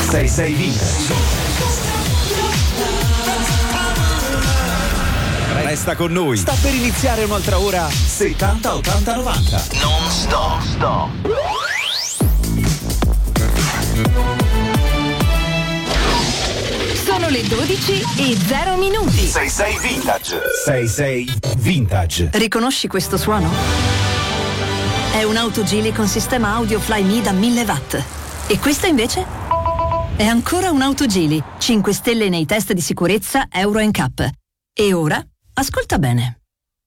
66 Vintage. Resta con noi. Sta per iniziare un'altra ora 70 80 90. Non stop. Sono le 12:00. 66 Vintage. 66 Vintage. Riconosci questo suono? È un'auto Geely con sistema audio Flyme da 1000 watt. E questa invece? È ancora un'auto Geely. 5 stelle nei test di sicurezza Euro NCAP. E ora? Ascolta bene.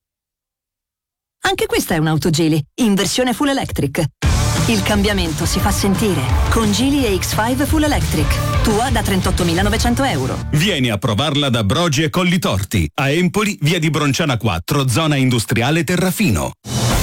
Anche questa è un'auto Geely, in versione full electric. Il cambiamento si fa sentire con Geely EX5 Full Electric. Tua da 38.900 euro. Vieni a provarla da Brogi e Collitorti. A Empoli, via di Bronciana 4, zona industriale Terrafino.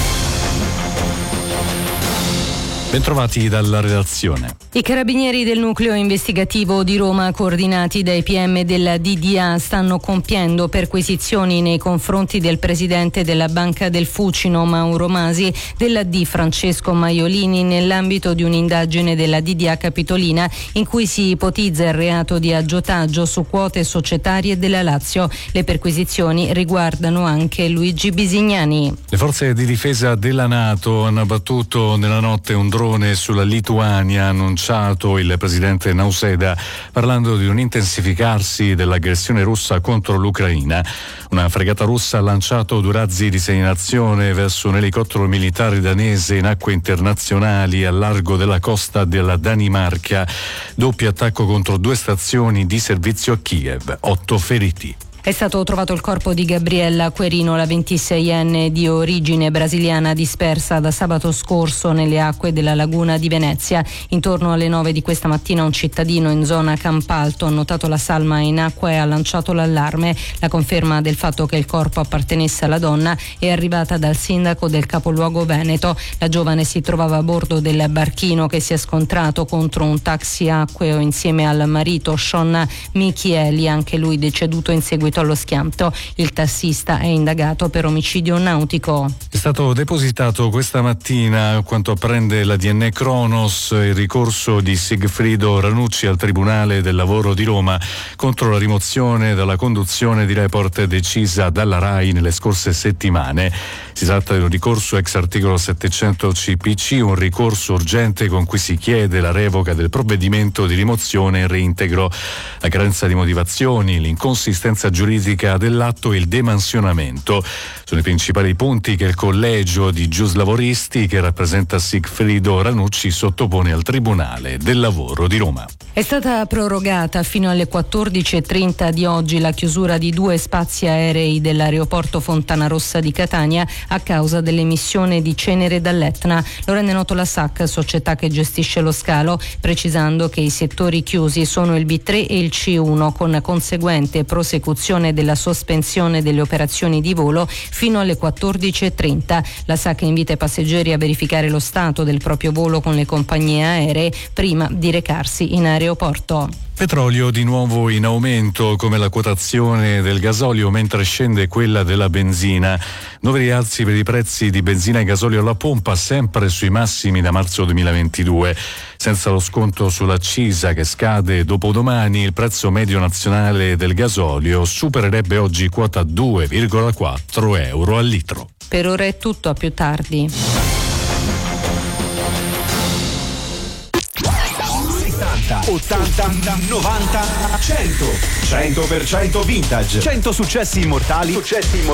Bentrovati dalla redazione. I carabinieri del nucleo investigativo di Roma, coordinati dai PM della DDA, stanno compiendo perquisizioni nei confronti del presidente della Banca del Fucino, Mauro Masi, della D. Francesco Maiolini, nell'ambito di un'indagine della DDA Capitolina in cui si ipotizza il reato di aggiotaggio su quote societarie della Lazio. Le perquisizioni riguardano anche Luigi Bisignani. Le forze di difesa della NATO hanno abbattuto nella notte un drone sulla Lituania, ha annunciato il presidente Nauseda, parlando di un intensificarsi dell'aggressione russa contro l'Ucraina. Una fregata russa ha lanciato 2 razzi di segnalazione verso un elicottero militare danese in acque internazionali a largo della costa della Danimarca. Doppio attacco contro 2 stazioni di servizio a Kiev, 8 feriti. È stato trovato il corpo di Gabriella Querino, la 26enne di origine brasiliana, dispersa da sabato scorso nelle acque della laguna di Venezia. Intorno alle 9 di questa mattina un cittadino in zona Campalto ha notato la salma in acqua e ha lanciato l'allarme. La conferma del fatto che il corpo appartenesse alla donna è arrivata dal sindaco del capoluogo veneto. La giovane si trovava a bordo del barchino che si è scontrato contro un taxi acqueo insieme al marito Sean Michieli, anche lui deceduto in seguito allo schianto. Il tassista è indagato per omicidio nautico. È stato depositato questa mattina, a quanto apprende la DN Cronos, il ricorso di Sigfrido Ranucci al Tribunale del Lavoro di Roma contro la rimozione dalla conduzione di Report decisa dalla RAI nelle scorse settimane. Si tratta di un ricorso ex articolo 700 CPC, un ricorso urgente con cui si chiede la revoca del provvedimento di rimozione e reintegro. La carenza di motivazioni, l'inconsistenza giuridica dell'atto e il demansionamento sono i principali punti che il collegio di giuslavoristi, che rappresenta Sigfrido Ranucci, sottopone al Tribunale del Lavoro di Roma. È stata prorogata fino alle 14:30 di oggi la chiusura di 2 spazi aerei dell'aeroporto Fontanarossa di Catania a causa dell'emissione di cenere dall'Etna. Lo rende noto la SAC, società che gestisce lo scalo, precisando che i settori chiusi sono il B3 e il C1, con conseguente prosecuzione della sospensione delle operazioni di volo fino alle 14:30. La SAC invita i passeggeri a verificare lo stato del proprio volo con le compagnie aeree prima di recarsi in aeroporto. Petrolio di nuovo in aumento, come la quotazione del gasolio, mentre scende quella della benzina. Nuovi rialzi per i prezzi di benzina e gasolio alla pompa, sempre sui massimi da marzo 2022. Senza lo sconto sull'accisa che scade dopodomani, il prezzo medio nazionale del gasolio supererebbe oggi quota 2,4 euro al litro. Per ora è tutto, a più tardi. 80, 90, 100. 100% vintage. 100 successi immortali